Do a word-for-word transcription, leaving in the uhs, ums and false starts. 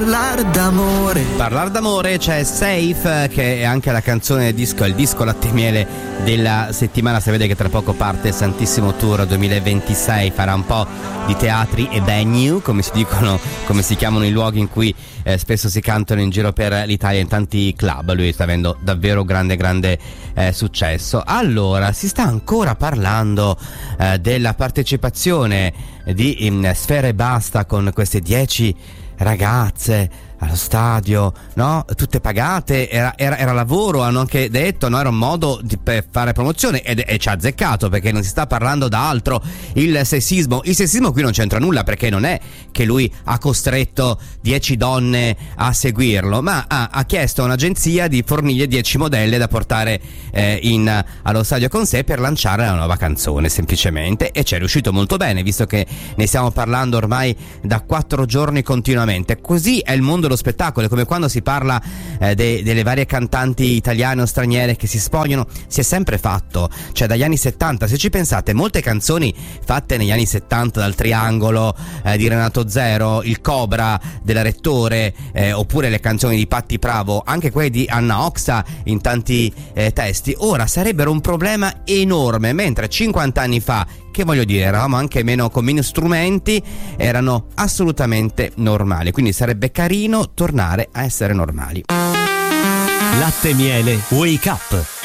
Parlare d'amore. Parlare d'amore, c'è Safe, che è anche la canzone del disco, il disco latte e miele della settimana. Si vede che tra poco parte il Santissimo Tour duemilaventisei, farà un po' di teatri e venue, come si dicono, come si chiamano i luoghi in cui eh, spesso si cantano in giro per l'Italia, in tanti club. Lui sta avendo davvero grande grande eh, successo. Allora, si sta ancora parlando eh, della partecipazione di in Sfera Ebbasta con queste dieci ragazze allo stadio, no? Tutte pagate, era, era, era lavoro, hanno anche detto, no? Era un modo di, per fare promozione, ed, e ci ha azzeccato, perché non si sta parlando d'altro. Il sessismo, il sessismo qui non c'entra nulla, perché non è che lui ha costretto dieci donne a seguirlo, ma ha, ha chiesto a un'agenzia di fornire dieci modelle da portare eh, in, allo stadio con sé per lanciare la nuova canzone, semplicemente, e ci è riuscito molto bene, visto che ne stiamo parlando ormai da quattro giorni continuamente. Così è il mondo dello spettacolo, è come quando si parla eh, de, delle varie cantanti italiane o straniere che si spogliano. Si è sempre fatto, cioè dagli anni settanta, se ci pensate, molte canzoni fatte negli anni settanta, dal Triangolo eh, di Renato Zero, il Cobra della Rettore, eh, oppure le canzoni di Patti Bravo, anche quelle di Anna Oxa in tanti eh, testi, ora sarebbero un problema enorme, mentre cinquanta anni fa, che voglio dire, eravamo anche meno, con meno strumenti, erano assolutamente normali, quindi sarebbe carino tornare a essere normali. Latte e miele Wake Up.